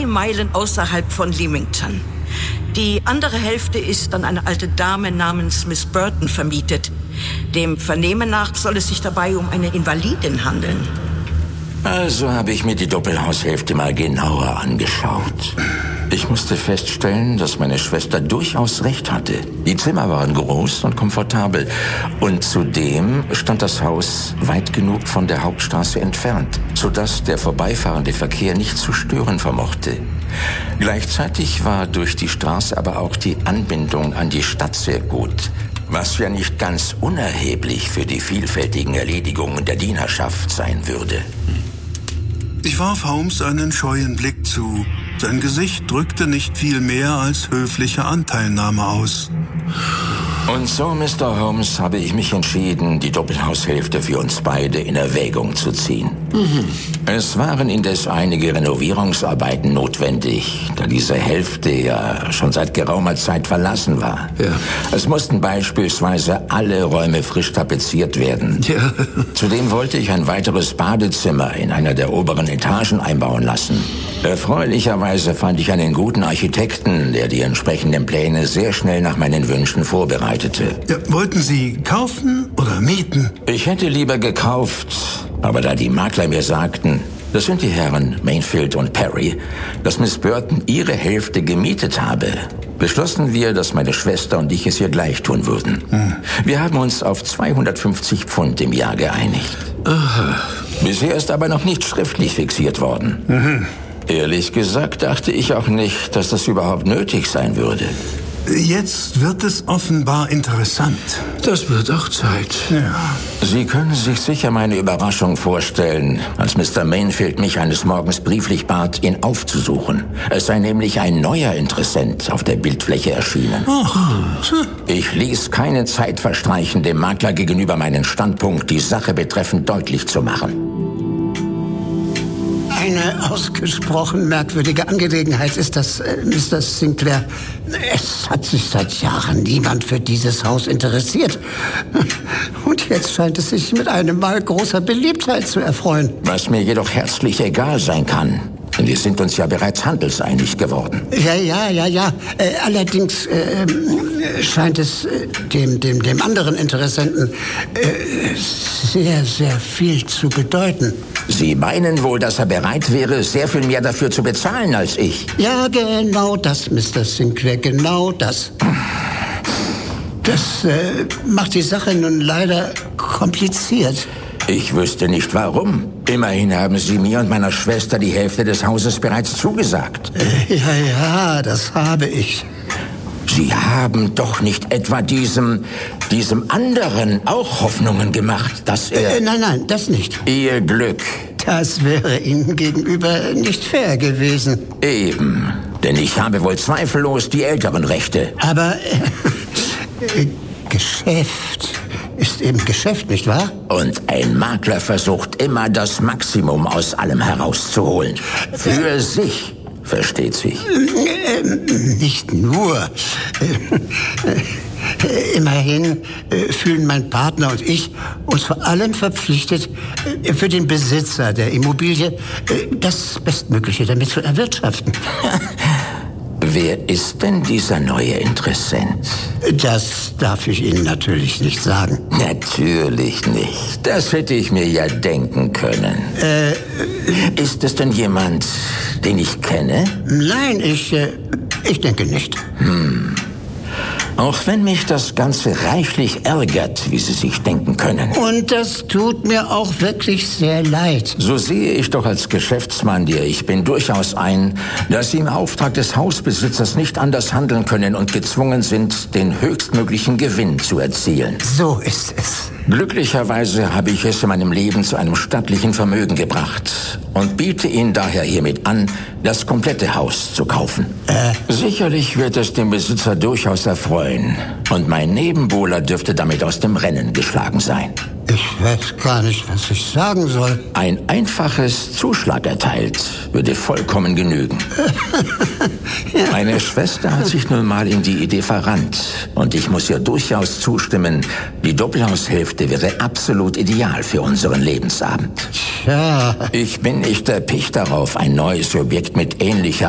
Meilen außerhalb von Leamington. Die andere Hälfte ist an eine alte Dame namens Miss Burton vermietet. Dem Vernehmen nach soll es sich dabei um eine Invalidin handeln. Also habe ich mir die Doppelhaushälfte mal genauer angeschaut. Ich musste feststellen, dass meine Schwester durchaus recht hatte. Die Zimmer waren groß und komfortabel. Und zudem stand das Haus weit genug von der Hauptstraße entfernt, sodass der vorbeifahrende Verkehr nicht zu stören vermochte. Gleichzeitig war durch die Straße aber auch die Anbindung an die Stadt sehr gut, was ja nicht ganz unerheblich für die vielfältigen Erledigungen der Dienerschaft sein würde. Ich warf Holmes einen scheuen Blick zu. Sein Gesicht drückte nicht viel mehr als höfliche Anteilnahme aus. Und so, Mr. Holmes, habe ich mich entschieden, die Doppelhaushälfte für uns beide in Erwägung zu ziehen. Es waren indes einige Renovierungsarbeiten notwendig, da diese Hälfte ja schon seit geraumer Zeit verlassen war. Ja. Es mussten beispielsweise alle Räume frisch tapeziert werden. Ja. Zudem wollte ich ein weiteres Badezimmer in einer der oberen Etagen einbauen lassen. Erfreulicherweise fand ich einen guten Architekten, der die entsprechenden Pläne sehr schnell nach meinen Wünschen vorbereitete. Ja, wollten Sie kaufen oder mieten? Ich hätte lieber gekauft, aber da die Makler mir sagten, das sind die Herren Mainfield und Perry, dass Miss Burton ihre Hälfte gemietet habe, beschlossen wir, dass meine Schwester und ich es ihr gleich tun würden. Wir haben uns auf 250 Pfund im Jahr geeinigt. Aha. Bisher ist aber noch nicht schriftlich fixiert worden. Ehrlich gesagt dachte ich auch nicht, dass das überhaupt nötig sein würde. Jetzt wird es offenbar interessant. Das wird auch Zeit. Ja. Sie können sich sicher meine Überraschung vorstellen, als Mr. Mainfield mich eines Morgens brieflich bat, ihn aufzusuchen. Es sei nämlich ein neuer Interessent auf der Bildfläche erschienen. Ich ließ keine Zeit verstreichen, dem Makler gegenüber meinen Standpunkt die Sache betreffend deutlich zu machen. Eine ausgesprochen merkwürdige Angelegenheit ist das, Mr. Sinclair. Es hat sich seit Jahren niemand für dieses Haus interessiert. Und jetzt scheint es sich mit einem Mal großer Beliebtheit zu erfreuen. Was mir jedoch herzlich egal sein kann. Denn wir sind uns ja bereits handelseinig geworden. Ja. Allerdings scheint es dem anderen Interessenten sehr, sehr viel zu bedeuten. Sie meinen wohl, dass er bereit wäre, sehr viel mehr dafür zu bezahlen als ich? Ja, genau das, Mr. Sinclair, genau das. Das macht die Sache nun leider kompliziert. Ich wüsste nicht warum. Immerhin haben Sie mir und meiner Schwester die Hälfte des Hauses bereits zugesagt. Ja, das habe ich. Sie haben doch nicht etwa diesem anderen auch Hoffnungen gemacht, dass er... Nein, das nicht. Ihr Glück. Das wäre Ihnen gegenüber nicht fair gewesen. Eben. Denn ich habe wohl zweifellos die älteren Rechte. Aber Geschäft ist eben Geschäft, nicht wahr? Und ein Makler versucht immer, das Maximum aus allem herauszuholen. Für sich. Versteht sich. Nicht nur. Immerhin fühlen mein Partner und ich uns vor allem verpflichtet, für den Besitzer der Immobilie das Bestmögliche damit zu erwirtschaften. Wer ist denn dieser neue Interessent? Das darf ich Ihnen natürlich nicht sagen. Natürlich nicht. Das hätte ich mir ja denken können. Ist es denn jemand, den ich kenne? Nein, ich denke nicht. Auch wenn mich das Ganze reichlich ärgert, wie Sie sich denken können. Und das tut mir auch wirklich sehr leid. So sehe ich doch als Geschäftsmann, der ich bin, durchaus ein, dass Sie im Auftrag des Hausbesitzers nicht anders handeln können und gezwungen sind, den höchstmöglichen Gewinn zu erzielen. So ist es. Glücklicherweise habe ich es in meinem Leben zu einem stattlichen Vermögen gebracht und biete Ihnen daher hiermit an, das komplette Haus zu kaufen. Sicherlich wird es den Besitzer durchaus erfreuen und mein Nebenbuhler dürfte damit aus dem Rennen geschlagen sein. Ich weiß gar nicht, was ich sagen soll. Ein einfaches Zuschlag erteilt würde vollkommen genügen. Ja. Meine Schwester hat sich nun mal in die Idee verrannt und ich muss ihr durchaus zustimmen, die Doppelhaushälfte wäre absolut ideal für unseren Lebensabend. Tja. Ich bin nicht erpicht darauf, ein neues Objekt mit ähnlicher